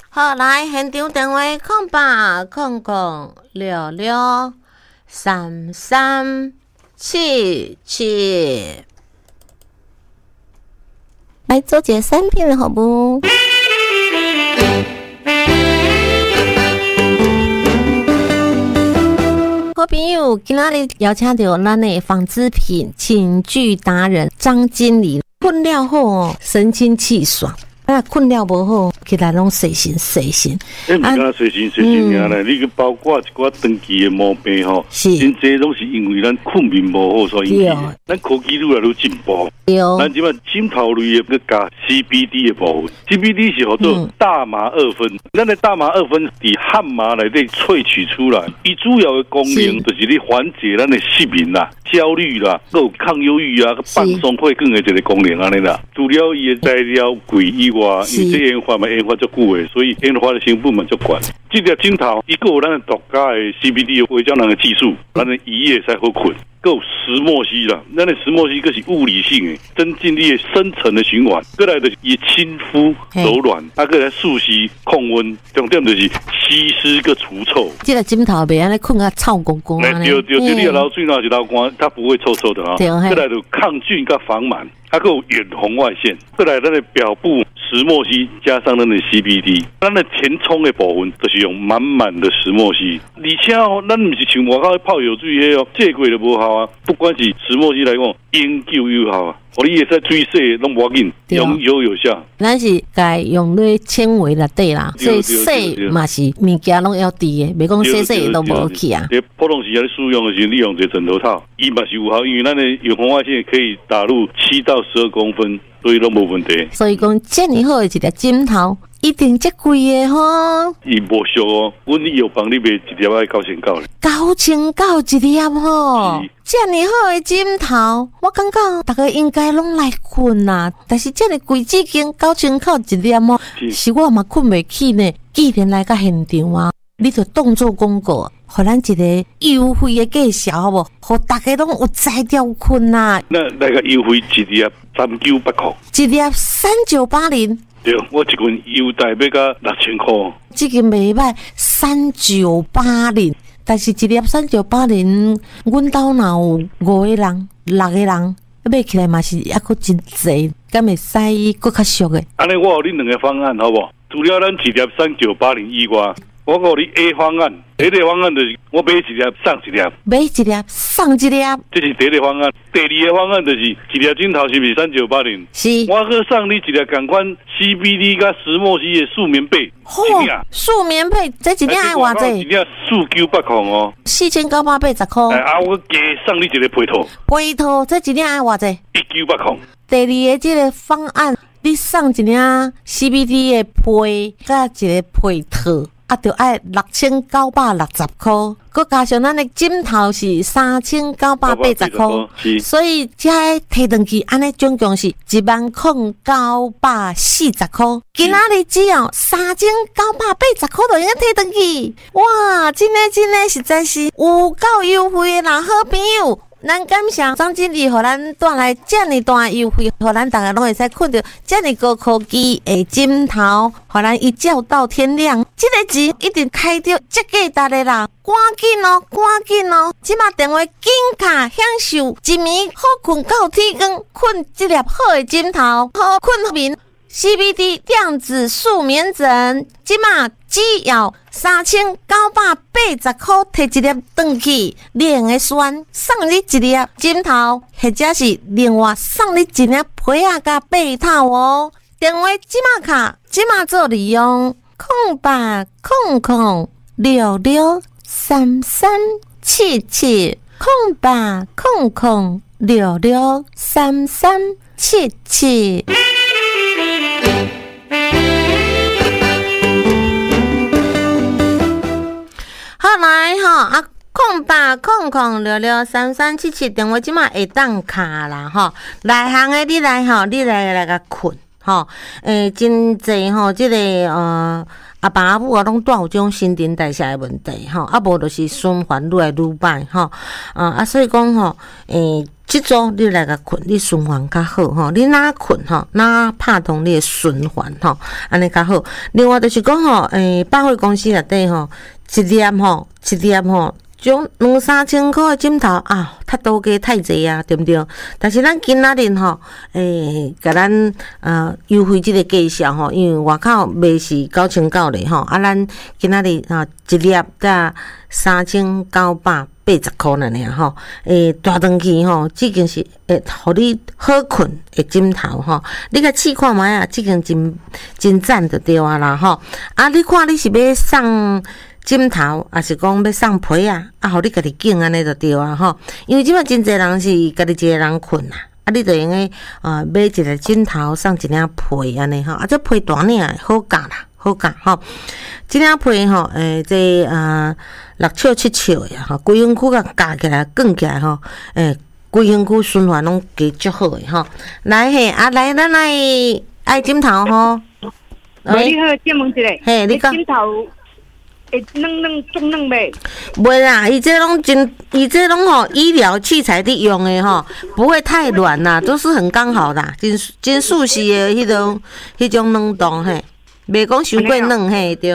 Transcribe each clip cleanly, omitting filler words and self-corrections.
好，来现场电话0800663377，来做一个产品的服务。好朋友，今仔日邀请到咱的纺织品寝具达人张经理，困了好哦，神清气爽。困了无好，起来拢洗身。 毋是讲洗身尔咧，你个包括一寡长期的毛病吼，真济拢是因为咱困眠无好所引起的。咱科技愈来愈进步，咱即摆枕头类的个加 CBD 的部分 ，CBD 是叫做大麻二酚。咱的大麻二酚伫汉麻内底萃取出来，伊主要的功能就是你缓解咱的失眠啦、焦虑啦，还有抗忧郁啊、放松会更的一个功能安尼啦。除了伊的材料贵以外，因为这研发嘛研发足久的，所以研发的成本嘛足高。这条枕头，伊个有咱独家的 CBD 微胶囊的技术，咱的一夜才好困。还有石墨烯啦，咱的石墨烯个是物理性的，增进你的深层的循环。过来就是以亲肤柔软，过来速吸控温，重点就是吸湿个除臭。 这个枕头袂安尼困啊臭公公啊！ 对，你的老水哪是老干，它不会臭臭的啊。过来就抗菌跟防螨。它还有远红外线，再来咱的表布石墨烯加上咱的 CBD， 咱的填充的部分就是用满满的石墨烯，而且咱不是像外口泡药水的哦，这过就无效啊。不管是石墨烯来讲，永久有效啊。你会使水洗拢无要紧，永久有效。 咱是该用咧纤维内底啦，所以洗嘛是物件拢要滴的，袂讲洗都无去啊。 普通时啊，你使用的时候，你用这枕头套，伊嘛是有效，因为咱的远红外线可以打入7到12公分，所以都无问题。 所以讲，这么好的一条枕头，一定这贵的吼。 伊无俗哦，阮药房里卖一条要9,900咧。 9,900一条吼。这么好的枕头，我感觉大家应该拢来困啦。但是这个贵至今9,900一条哦，是我嘛困袂起呢。既然来到现场啊，你就当作广告，互咱一个优惠的介绍好无？互大家拢有才调困啦。 那个优惠一条3900块， 一条3980。 对，我一份优待要到6000块。 这个袂歹，3980。但是一粒3980，阮兜若有5个人、6个人，买起来嘛是还佫真济，敢会使佫较俗的。 安尼我有你2个方案，好不好？除了咱一粒3980以外，我有你 A 方案。第一个方案就是我买一粒送一粒， 买一粒送一粒， 这是第一个方案。第二个方案就是一粒枕头是不是3980？ 是， 我去送你一粒同款 CBD 加石墨烯的素棉被。 素棉被，这一领爱偌济？ 一领4900块哦 ，4980块。 我加送你一个被套。 被套，这一领爱偌济 ？1900块。第二个这个方案，你送一领 CBD 的被，加一个被套。就要6960块，佮加上咱的枕头是3980块，所以这提回去安尼总共是10940块。今仔日只要3980块就应该提回去，哇！真的实在是有够优惠啦，好朋友。咱感谢张经理，互咱带来这么大优惠，互咱大家拢会使困到这么高科技的枕头，互咱一觉到天亮。这个钱一定开到这价值的啦，赶紧哦！即马电话紧卡享受一暝好困到天光，困这粒好的枕头，好困眠。CBD 量子素棉枕，即马只要3980块，摕一粒回去，你用的选送你一粒枕头，或者是另外送你一粒被仔甲被套哦。电话即马卡，即马做利用0800663377 0800663377。好来0800663377电话即马会当卡啦来行的你来你来甲困吼，真济吼，即个阿爸阿母啊，拢带有种新陈代谢的问题吼，啊无就是循环愈来愈歹吼，所以讲吼，即组你来甲困，你循环较好吼，你哪困吼，哪拍动你的循环吼，安尼较好。另外就是讲吼，百货公司内底吼，一粒吼。种2-3千块的枕头啊，太多价太济啊，对不对？但是咱今仔日吼，甲咱优惠即个价钱吼，因为外口卖是9900吼，咱今仔日一粒才3980块了呢吼，大长期吼，即间是互你好困的枕头吼，你甲试看卖啊，即间真赞就对啊啦吼，你看你是要送枕头，还是讲要送被啊？互你家己拣安尼就对啊吼。因为即摆真侪人是家己一个人困你就用个买一个枕头送一领被安尼吼，这被大领的好夹啦，好夹吼。即领被吼，这6尺7尺的吼，规身躯甲夹起来卷起来吼，规身躯循环拢加足好的吼。来来咱来爱枕头吼。 你好，请问一下， 嘿，你讲枕头。中冷袂？ 袂啦，伊这拢吼医疗器材的用的吼，不会太软啦，都是很刚好啦，真舒适的迄种冷冻嘿，袂讲伤过软嘿对，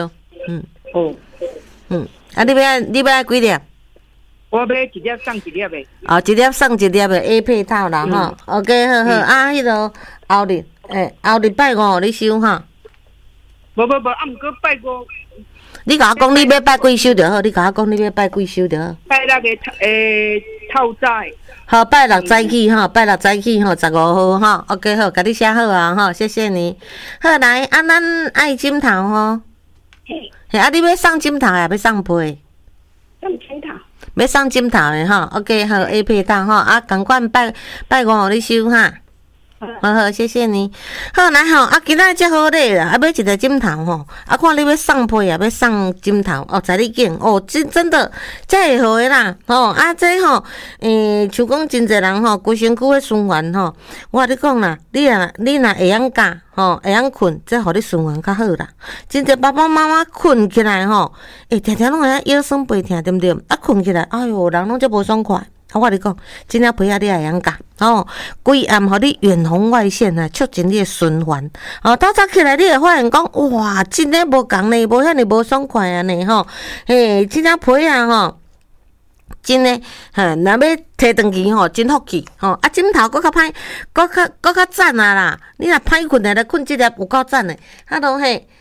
你要几粒？ 我要一粒送一粒的。 一粒送一粒的 A 配套啦吼 ，OK 好，迄个后日拜五你收哈。 无，毋过拜五。 你甲我讲你要拜几收就好，你甲我讲你要拜几收就好。 拜6个透早。 好，拜6早起吼，拜6早起吼，15号吼 ，OK 好，甲你写好啊吼，谢谢你。好来，咱爱枕头吼。嘿，你要送枕头也要送被？ 送枕头。 要送枕头的吼 ，OK 好 ，A 配套吼，同款拜五互你收哈。好，谢谢你。好来吼，今仔遮好礼啦，买一个枕头吼，看你要送被也要送枕头在你拣真的遮会好诶啦这吼，像讲真侪人吼，规身躯诶循环吼，我甲你讲啦，你若会晓夹会晓困，这互你循环较好啦。真侪爸爸妈妈困起来吼，常常拢会腰酸背痛，对不对？困起来，哎哟，人拢遮无爽快。我甲你讲，真正被你会晓夹规暗互你远红外线促进你的循环透早起来你会发现讲哇，真诶无共呢，无遐尼无爽快安尼吼，真正被吼，真诶若要摕转去吼，真福气枕头搁较歹，搁较赞啦！你若歹困来困即粒有够赞诶，Hello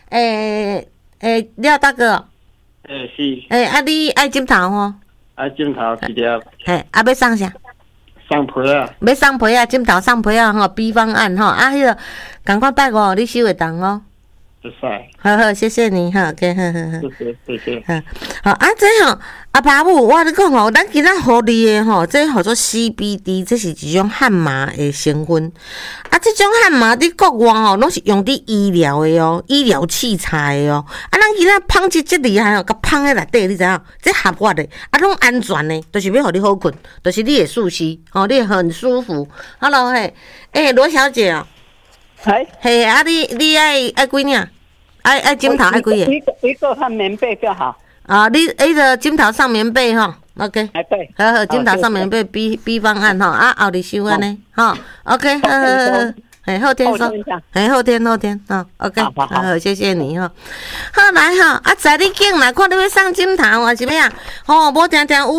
廖大哥， 是， 你爱枕头吼？ 枕头一粒。 要送啥？ 送被啊！ 要送被啊，枕头送被啊吼，B 方案吼迄个赶快拜五你收会当哦。好，谢谢你哈 ，OK， 好， 谢谢。 好这吼爸母，我跟你讲吼，咱今仔互你的吼，这叫做 CBD， 这是一种汉麻的成分。这种汉麻伫国外吼，拢是用伫医疗的医疗器材的咱今仔芳这厉害甲芳在内底，你知影？这合法的，拢安全的，就是要互你好困，就是你会舒适，你会很舒服。Hello， 罗小姐你爱几领？爱枕头爱几个？ 一个和棉被就好。 你迄个枕头送棉被吼 ，OK。 对。 好，枕头送棉被 B 方案吼，后日收安尼吼 ，OK， 好。后天说，后天，OK， 好，谢谢你吼。好来吼，在你拣啦，看你要送枕头还是咩啊？无定有。